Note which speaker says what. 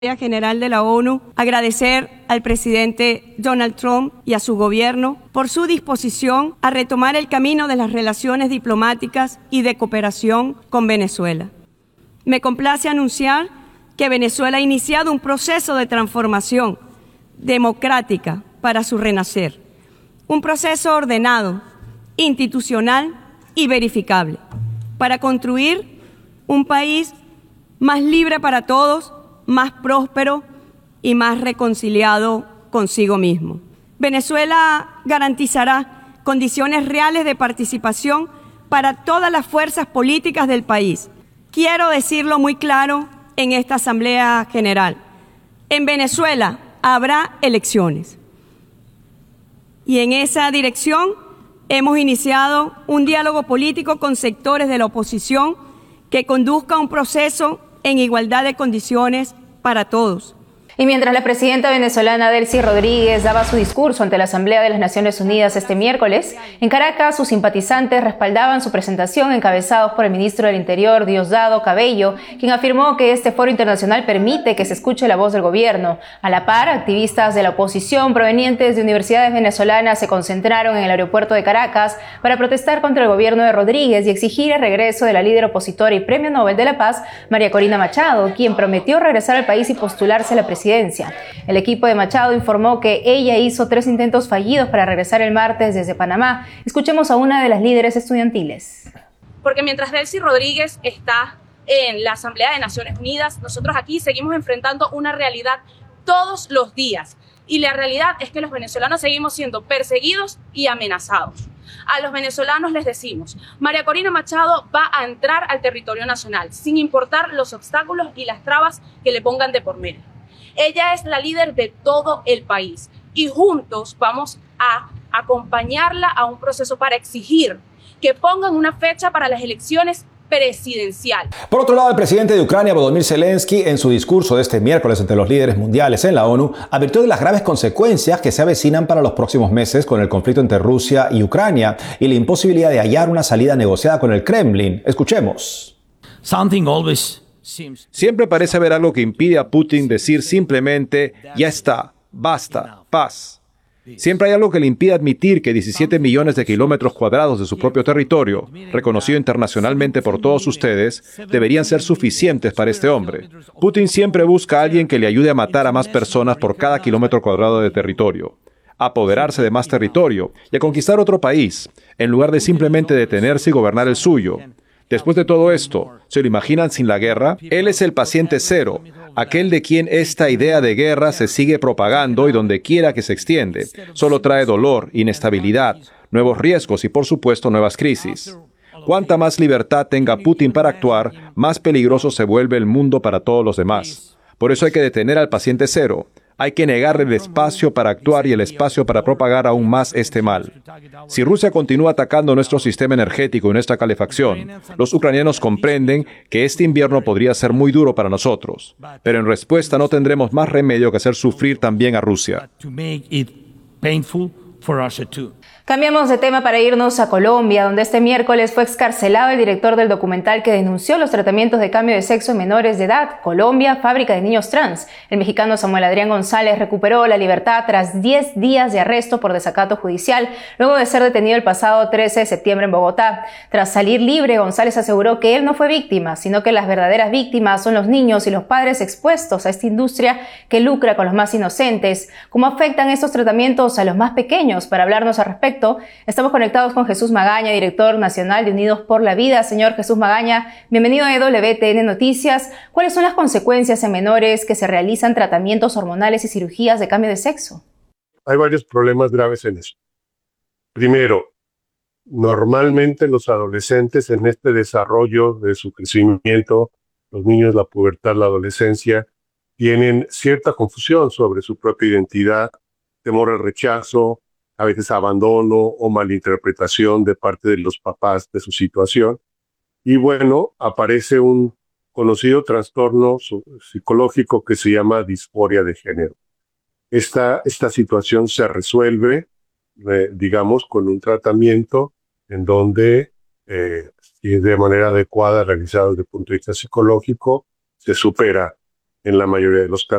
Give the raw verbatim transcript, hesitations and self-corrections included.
Speaker 1: General de la ONU, agradecer al presidente Donald Trump y a su gobierno por su disposición a retomar el camino de las relaciones diplomáticas y de cooperación con Venezuela. Me complace anunciar que Venezuela ha iniciado un proceso de transformación democrática para su renacer, un proceso ordenado, institucional y verificable, para construir un país más libre para todos, más próspero y más reconciliado consigo mismo. Venezuela garantizará condiciones reales de participación para todas las fuerzas políticas del país. Quiero decirlo muy claro en esta Asamblea General. En Venezuela habrá elecciones. Y en esa dirección hemos iniciado un diálogo político con sectores de la oposición que conduzca a un proceso en igualdad de condiciones para todos.
Speaker 2: Y mientras la presidenta venezolana Delcy Rodríguez daba su discurso ante la Asamblea de las Naciones Unidas este miércoles, en Caracas sus simpatizantes respaldaban su presentación encabezados por el ministro del Interior, Diosdado Cabello, quien afirmó que este foro internacional permite que se escuche la voz del gobierno. A la par, activistas de la oposición provenientes de universidades venezolanas se concentraron en el aeropuerto de Caracas para protestar contra el gobierno de Rodríguez y exigir el regreso de la líder opositora y Premio Nobel de la Paz, María Corina Machado, quien prometió regresar al país y postularse a la presidencia. El equipo de Machado informó que ella hizo tres intentos fallidos para regresar el martes desde Panamá. Escuchemos a una de las líderes estudiantiles.
Speaker 3: Porque mientras Delcy Rodríguez está en la Asamblea de Naciones Unidas, nosotros aquí seguimos enfrentando una realidad todos los días. Y la realidad es que los venezolanos seguimos siendo perseguidos y amenazados. A los venezolanos les decimos, María Corina Machado va a entrar al territorio nacional, sin importar los obstáculos y las trabas que le pongan de por medio. Ella es la líder de todo el país y juntos vamos a acompañarla a un proceso para exigir que pongan una fecha para las elecciones presidenciales.
Speaker 4: Por otro lado, el presidente de Ucrania, Volodymyr Zelensky, en su discurso de este miércoles ante los líderes mundiales en la ONU, advirtió de las graves consecuencias que se avecinan para los próximos meses con el conflicto entre Rusia y Ucrania y la imposibilidad de hallar una salida negociada con el Kremlin. Escuchemos.
Speaker 5: Something always
Speaker 6: Siempre parece haber algo que impide a Putin decir simplemente, ya está, basta, paz. Siempre hay algo que le impide admitir que diecisiete millones de kilómetros cuadrados de su propio territorio, reconocido internacionalmente por todos ustedes, deberían ser suficientes para este hombre. Putin siempre busca a alguien que le ayude a matar a más personas por cada kilómetro cuadrado de territorio, a apoderarse de más territorio y a conquistar otro país, en lugar de simplemente detenerse y gobernar el suyo. Después de todo esto, ¿se lo imaginan sin la guerra? Él es el paciente cero, aquel de quien esta idea de guerra se sigue propagando y donde quiera que se extiende, solo trae dolor, inestabilidad, nuevos riesgos y por supuesto nuevas crisis. Cuanta más libertad tenga Putin para actuar, más peligroso se vuelve el mundo para todos los demás. Por eso hay que detener al paciente cero. Hay que negarle el espacio para actuar y el espacio para propagar aún más este mal. Si Rusia continúa atacando nuestro sistema energético y nuestra calefacción, los ucranianos comprenden que este invierno podría ser muy duro para nosotros, pero en respuesta no tendremos más remedio que hacer sufrir también a Rusia.
Speaker 2: Cambiamos de tema para irnos a Colombia, donde este miércoles fue excarcelado el director del documental que denunció los tratamientos de cambio de sexo en menores de edad, Colombia, fábrica de niños trans. El mexicano Samuel Adrián González recuperó la libertad tras diez días de arresto por desacato judicial, luego de ser detenido el pasado trece de septiembre en Bogotá. Tras salir libre, González aseguró que él no fue víctima, sino que las verdaderas víctimas son los niños y los padres expuestos a esta industria que lucra con los más inocentes. ¿Cómo afectan estos tratamientos a los más pequeños? Para hablarnos al respecto, estamos conectados con Jesús Magaña, director nacional de Unidos por la Vida. Señor Jesús Magaña, bienvenido a E W T N Noticias. ¿Cuáles son las consecuencias en menores que se realizan tratamientos hormonales y cirugías de cambio de sexo?
Speaker 7: Hay varios problemas graves en eso. Primero, normalmente los adolescentes en este desarrollo de su crecimiento, los niños, la pubertad, la adolescencia, tienen cierta confusión sobre su propia identidad, temor al rechazo, a veces abandono o malinterpretación de parte de los papás de su situación. Y bueno, aparece un conocido trastorno psicológico que se llama disforia de género. Esta, esta situación se resuelve, eh, digamos, con un tratamiento en donde, eh, si de manera adecuada realizado desde el punto de vista psicológico, se supera en la mayoría de los casos.